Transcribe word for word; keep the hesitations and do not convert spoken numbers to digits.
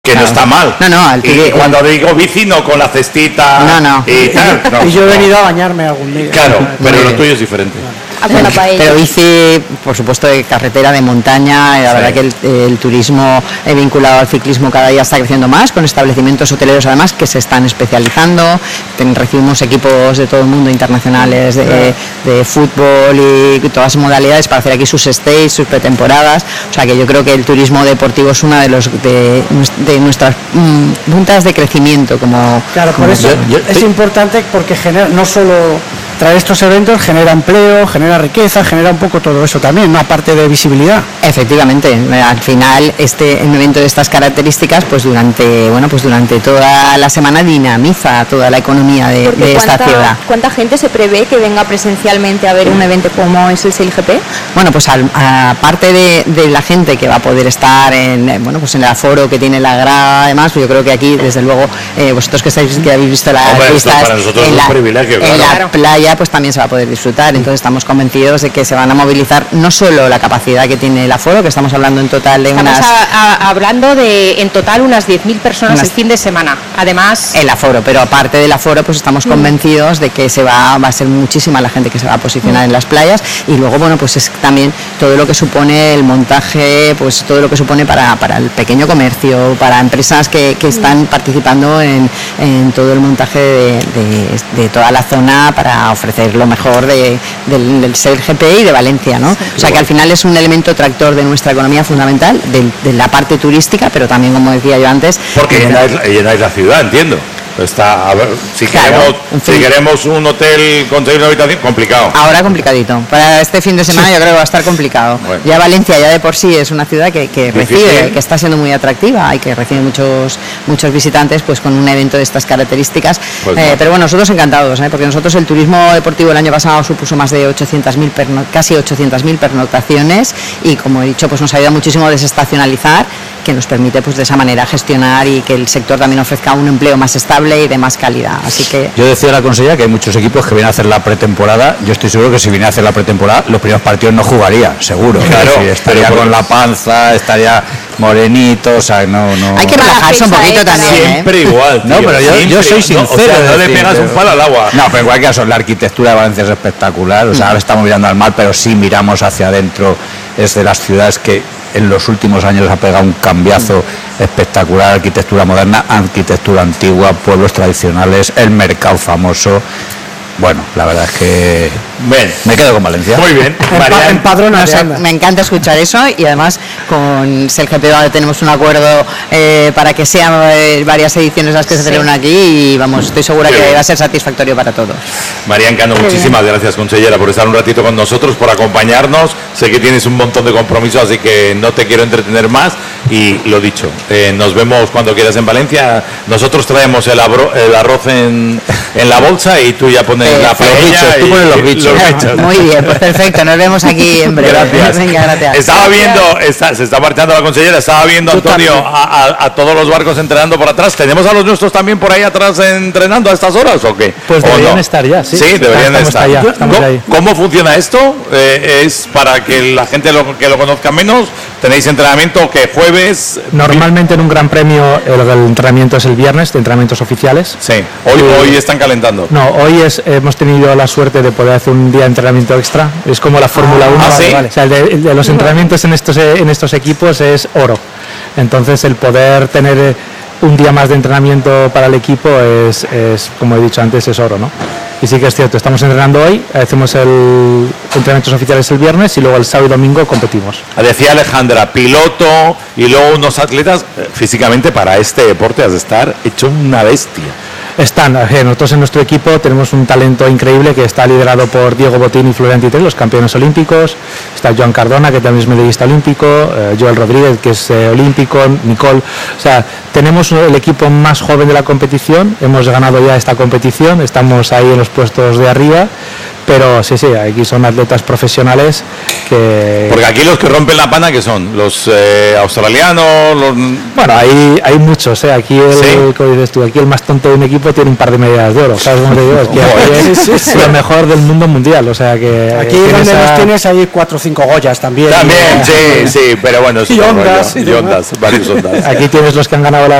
Que claro. no está mal. No, no, al y cuando digo bici, no con la cestita. No, no. Y, tal, no, y yo he no. venido a bañarme algún día. Claro, pero lo tuyo es diferente. Ah, pero bici, por supuesto, de carretera, de montaña, y la sí. verdad que el, el turismo eh, vinculado al ciclismo cada día está creciendo más, con establecimientos hoteleros además que se están especializando. Ten, recibimos equipos de todo el mundo internacionales de, de, de fútbol y todas las modalidades para hacer aquí sus stays, sus pretemporadas. O sea que yo creo que el turismo deportivo es una de los de, de nuestras mmm, puntas de crecimiento. Como, claro, como por eso yo, yo, es sí. importante porque genera no solo traer estos eventos, genera empleo, genera riqueza, genera un poco todo eso también, ¿no? Aparte de visibilidad. Efectivamente, al final este un evento de estas características, pues durante bueno pues durante toda la semana dinamiza toda la economía de, de esta ¿cuánta, ciudad. ¿Cuánta gente se prevé que venga presencialmente a ver un evento como es el Sail G P? Bueno, pues al, aparte de, de la gente que va a poder estar en bueno pues en el aforo que tiene la grada, además, pues yo creo que aquí desde luego eh, vosotros que estáis que habéis visto las Hombre, vistas para nosotros en, es la, un privilegio, en claro. la playa, pues también se va a poder disfrutar. Entonces estamos convencidos de que se van a movilizar no solo la capacidad que tiene el aforo, que estamos hablando en total de estamos unas... a, a, hablando de en total unas diez mil personas unas, el fin de semana. Además... El aforo, pero aparte del aforo, pues estamos convencidos de que se va, va a ser muchísima la gente que se va a posicionar mm. en las playas, y luego, bueno, pues es también todo lo que supone el montaje, pues todo lo que supone para, para el pequeño comercio, para empresas que, que están mm. participando en, en todo el montaje de, de, de toda la zona para ofrecer lo mejor de, del, del Sail G P y de Valencia, ¿no? Sí. O sea que al final es un elemento tractor de nuestra economía fundamental, de, de la parte turística, pero también, como decía yo antes... Porque llenáis, llenáis la ciudad, entiendo. Está, a ver, si, claro, queremos, si queremos un hotel conseguir una habitación, complicado. Ahora complicadito. Para este fin de semana yo creo que va a estar complicado. Bueno. Ya Valencia ya de por sí es una ciudad que, que recibe, que está siendo muy atractiva y que recibe muchos muchos visitantes, pues con un evento de estas características. Pues eh, pero bueno, nosotros encantados, ¿eh? Porque nosotros el turismo deportivo el año pasado supuso más de ochocientas mil, casi ochocientas mil pernoctaciones, y como he dicho, pues nos ayuda muchísimo a desestacionalizar, que nos permite pues de esa manera gestionar y que el sector también ofrezca un empleo más estable y de más calidad. Así que yo decía a la consejera que hay muchos equipos que vienen a hacer la pretemporada. Yo estoy seguro que si viene a hacer la pretemporada los primeros partidos no jugaría, seguro. Claro, sí, estaría con la panza, estaría morenito, o sea, no, no. Hay que relajarse un poquito también. Siempre ¿eh? igual. Tío, no, pero yo, yo soy sincero. No, o sea, no le pegas un palo al agua. No, pero en cualquier caso la arquitectura de Valencia es espectacular. O sea, ahora estamos mirando al mar, pero sí miramos hacia adentro. Es de las ciudades que en los últimos años ha pegado un cambiazo espectacular, arquitectura moderna, arquitectura antigua, pueblos tradicionales, el mercado famoso. Bueno, la verdad es que bien. Me quedo con Valencia. Muy bien. No sé, me encanta escuchar eso, y además con Sail G P tenemos un acuerdo eh, para que sean eh, varias ediciones las que se celebran sí. aquí, y vamos, estoy segura Qué que bien. va a ser satisfactorio para todos. María Cano, muchísimas bien. gracias, consellera, por estar un ratito con nosotros, por acompañarnos. Sé que tienes un montón de compromisos, así que no te quiero entretener más, y lo dicho, eh, nos vemos cuando quieras en Valencia. Nosotros traemos el, abro, el arroz en, en la bolsa y tú ya pones eh, la paella y, pones los bichos. Los bichos. Muy bien, pues perfecto, nos vemos aquí en breve. Gracias. Venga, gracias. Estaba viendo, está, se está marchando la consellera, estaba viendo, Antonio, a, a, a todos los barcos entrenando por atrás. ¿Tenemos a los nuestros también por ahí atrás entrenando a estas horas o qué? Pues deberían no? estar ya, sí. Sí, deberían estamos estar. Allá, estamos ¿Cómo, ahí. ¿Cómo funciona esto? Eh, ¿Es para que la gente lo, que lo conozca menos? ¿Tenéis entrenamiento que jueves? Normalmente en un gran premio el, el entrenamiento es el viernes, de entrenamientos oficiales. Sí, hoy, eh, hoy están calentando. No, hoy es, hemos tenido la suerte de poder hacer un día de entrenamiento extra. Es como la Fórmula uno. ¿Ah, sí? Vale. O sea, el de, el de los entrenamientos en estos, en estos equipos es oro. Entonces el poder tener un día más de entrenamiento para el equipo es, es, como he dicho antes, es oro, ¿no? Y sí que es cierto, estamos entrenando hoy, hacemos el entrenamientos oficiales el viernes y luego el sábado y domingo competimos. Decía Alejandra, piloto y luego unos atletas, físicamente para este deporte has de estar hecho una bestia. Están, nosotros en nuestro equipo tenemos un talento increíble que está liderado por Diego Botín y Florian Titré, los campeones olímpicos. Está Joan Cardona, que también es medallista olímpico, eh, Joel Rodríguez, que es eh, olímpico, Nicole. O sea, tenemos el equipo más joven de la competición, hemos ganado ya esta competición, estamos ahí en los puestos de arriba, Pero sí, sí, aquí son atletas profesionales que... Porque aquí los que rompen la pana, ¿qué son? Los eh, australianos, los... Bueno, hay, hay muchos, ¿eh? Aquí el, ¿Sí? como dices tú, aquí el más tonto de un equipo tiene un par de medallas de oro, ¿sabes cómo te digo? Es que aquí es Sí, sí, sí. lo mejor del mundo mundial, o sea que... Aquí tienes donde a- los tienes hay cuatro o cinco Goyas también. También, sí, sí, pero bueno, es Y otro ondas, rollo. y Y ondas, varios ondas. Aquí tienes los que han ganado la